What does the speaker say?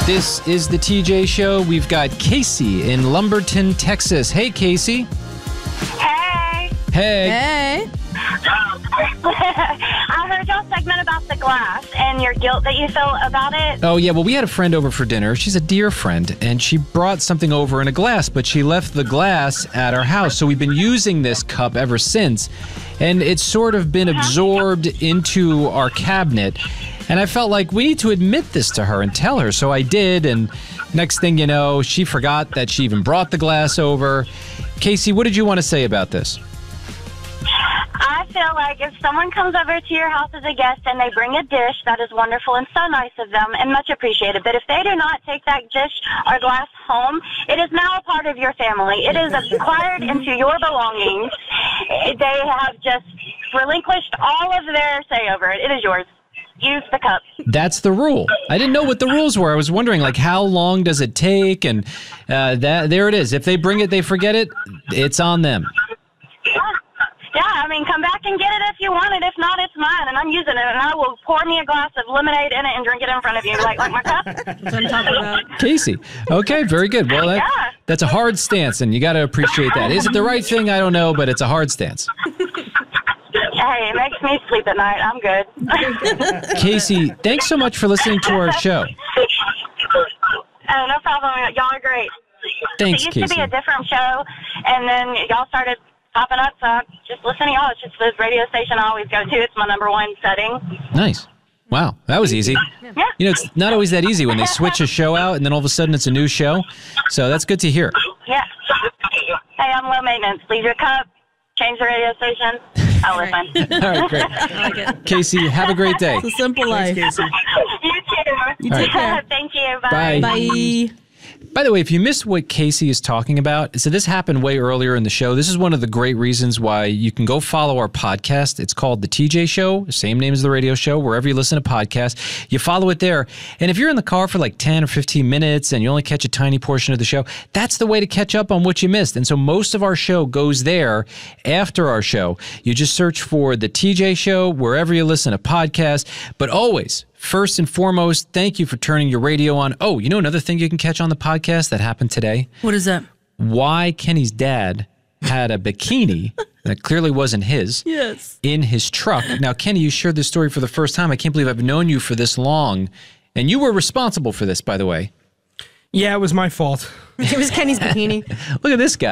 This is the TJ Show. We've got Casey in Lumberton, Texas. Hey, Casey. Hey. Hey. I heard y'all's segment about the glass and your guilt that you feel about it. Oh, yeah. Well, we had a friend over for dinner. She's a dear friend, and she brought something over in a glass, but she left the glass at our house. So we've been using this cup ever since, and it's sort of been absorbed into our cabinet. And I felt like we need to admit this to her and tell her. So I did, and next thing you know, she forgot that she even brought the glass over. Casey, what did you want to say about this? I feel like if someone comes over to your house as a guest and they bring a dish, that is wonderful and so nice of them and much appreciated. But if they do not take that dish or glass home, it is now a part of your family. It is acquired into your belongings. They have just relinquished all of their say over it. It is yours. Use the cup. That's the rule. I didn't know what the rules were. I was wondering, like, how long does it take? And there it is. If they bring it, they forget it, it's on them. Yeah, I mean, come back and get it if you want it. If not, it's mine, and I'm using it, and I will pour me a glass of lemonade in it and drink it in front of you. Like my cup? That's what I'm talking about. Casey. Okay, very good. Well, that's a hard stance, and you got to appreciate that. Is it the right thing? I don't know, but it's a hard stance. Hey, it makes me sleep at night. I'm good. Casey, thanks so much for listening to our show. Oh, no problem. Y'all are great. Thanks, It used Casey. to be a different show, and then y'all started popping up, so I just listen to y'all. It's just the radio station I always go to. It's my number one setting. Nice. Wow, that was easy. Yeah. You know, it's not always that easy when they switch a show out and then all of a sudden it's a new show. So that's good to hear. Yeah. Hey, I'm low maintenance. Leave your cup. Change the radio station. I'll listen. All right, great. I like it. Casey, have a great day. It's a simple life. You too. You take care. Thank you. Bye. Bye. Bye. By the way, if you missed what Casey is talking about, so this happened way earlier in the show. This is one of the great reasons why you can go follow our podcast. It's called The TJ Show, same name as the radio show, wherever you listen to podcasts. You follow it there. And if you're in the car for like 10 or 15 minutes and you only catch a tiny portion of the show, that's the way to catch up on what you missed. And so most of our show goes there after our show. You just search for The TJ Show, wherever you listen to podcasts. But always, first and foremost, thank you for turning your radio on. Oh, you know another thing you can catch on the podcast that happened today? What is that? Why Kenny's dad had a bikini that clearly wasn't his in his truck. Now, Kenny, you shared this story for the first time. I can't believe I've known you for this long. And you were responsible for this, by the way. Yeah, it was my fault. It was Kenny's bikini. Look at this guy.